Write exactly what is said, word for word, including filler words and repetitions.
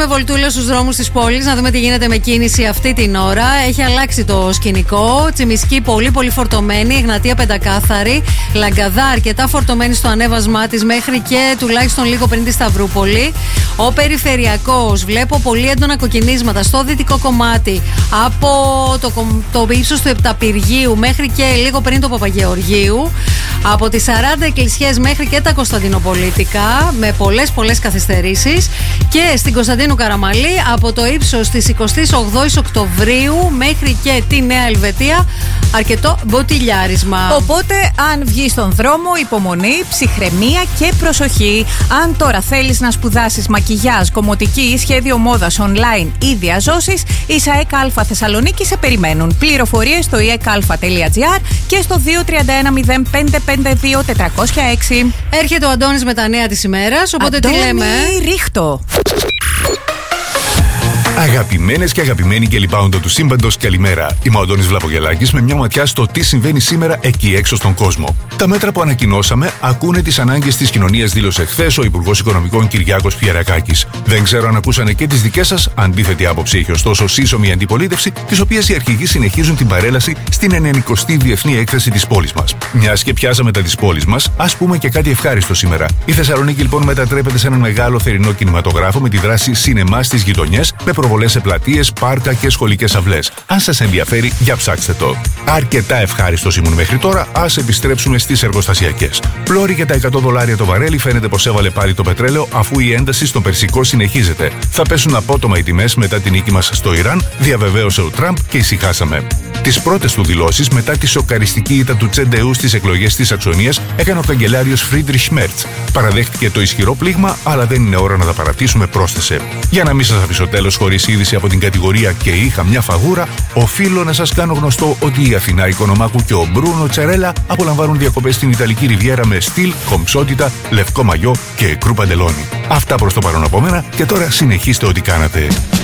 Κάνουμε βολτούλα στους δρόμους της πόλης να δούμε τι γίνεται με κίνηση αυτή την ώρα. Έχει αλλάξει το σκηνικό. Τσιμισκή πολύ πολύ φορτωμένη, Εγνατία πεντακάθαρη, Λαγκαδά αρκετά φορτωμένη στο ανέβασμά της μέχρι και τουλάχιστον λίγο πριν τη Σταυρούπολη. Ο περιφερειακός, βλέπω πολύ έντονα κοκκινίσματα στο δυτικό κομμάτι από το, το ύψος του Επταπηργείου μέχρι και λίγο πριν το Παπαγεωργίου. Από τις σαράντα εκκλησιές μέχρι και τα Κωνσταντινοπολίτικα με πολλές πολλές καθυστερήσεις. Και στην Κωνσταντίνου Καραμαλή από το ύψος της εικοστής όγδοης Οκτωβρίου μέχρι και τη Νέα Ελβετία αρκετό μποτιλιάρισμα. Οπότε αν βγεις στον δρόμο, υπομονή, ψυχραιμία και προσοχή. Αν τώρα θέλεις να σπουδάσεις μακιγιάζ, κομμωτική, σχέδιο μόδας online ή διαζώσεις, οι ΣΑΕΚ Αλφα Θεσσαλονίκη σε περιμένουν. Πληροφορίες στο ι ε κ αλφα τελεία τζι άρ και στο δύο τρία ένα μηδέν πέντε πέντε δύο τετρακόσια έξι. Έρχεται ο Αντώνης με τα νέα της ημέρας, οπότε Αντώνη, τι λέμε. ρίχτω. Αγαπημένες και αγαπημένοι και λοιπάοντα του σύμπαντος, καλημέρα. Είμαι ο Αντώνης Βλαπογελάκης με μια ματιά στο τι συμβαίνει σήμερα εκεί έξω στον κόσμο. Τα μέτρα που ανακοινώσαμε ακούνε τις ανάγκες της κοινωνίας, δήλωσε χθες ο Υπουργός Οικονομικών Κυριάκος Πιερακάκης. Δεν ξέρω αν ακούσανε και τις δικές σας. Αντίθετη άποψη έχει ωστόσο σύσσωμη αντιπολίτευση, της οποίας οι αρχηγοί συνεχίζουν την παρέλαση στην ενενηκοστή Διεθνή Έκθεση της πόλης μας. Μιας και πιάσαμε τα της πόλης μας, ας πούμε και κάτι ευχάριστο σήμερα. Η Θεσσαλονίκη λοιπόν μετατρέπεται σε έναν μεγάλο θερινό κινηματογράφο με τη δράση σινεμά στις γειτονιές, με προβολές σε πλατείες, πάρκα και σχολικές αυλές. Αν σας ενδιαφέρει, για ψάξτε το. Αρκετά ευχάριστος ήμουν μέχρι τώρα, ας επιστρέψουμε στις εργοστασιακές. Πλώρη για τα εκατό δολάρια το βαρέλι, φαίνεται πως έβαλε πάλι το πετρέλαιο, αφού η ένταση στο Περσικό συνεχίζεται. Θα πέσουν απότομα οι τιμές μετά την νίκη μας στο Ιράν, διαβεβαίωσε ο Τραμπ και ησυχάσαμε. Τις πρώτες του δηλώσεις μετά τη σοκαριστική ήττα του Τσεντεού στις εκλογές της Σαξονίας έκανε ο καγκελάριος Φρίντριχ Μέρτς. Παραδέχτηκε το ισχυρό πλήγμα, αλλά δεν είναι ώρα να τα παρατήσουμε, πρόσθεσε. Για να μην σας αφήσω τέλος χωρίς είδηση από την κατηγορία και είχα μια φαγούρα, οφείλω να σας κάνω γνωστό ότι η Αθηνά Οικονομάκου και ο Μπρούνο Τσαρέλα απολαμβάνουν διακοπές στην Ιταλική Ριβιέρα με στυλ, κομψότητα, λευκό μαγιό και κρού παντελόνι. Αυτά προς το παρόν από μένα και τώρα συνεχίστε ό,τι κάνατε.